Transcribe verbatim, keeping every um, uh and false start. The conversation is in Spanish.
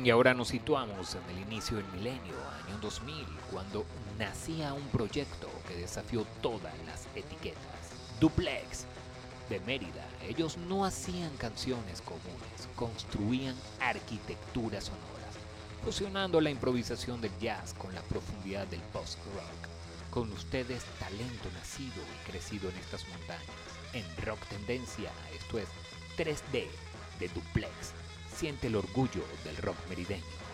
Y ahora nos situamos en el inicio del milenio, año dos mil, cuando nacía un proyecto que desafió todas las etiquetas. Duplex, de Mérida. Ellos no hacían canciones comunes, construían arquitecturas sonoras, fusionando la improvisación del jazz con la profundidad del post-rock. Con ustedes, talento nacido y crecido en estas montañas. En Rock Tendencia, esto es tres D de Duplex. Siente el orgullo del rock merideño.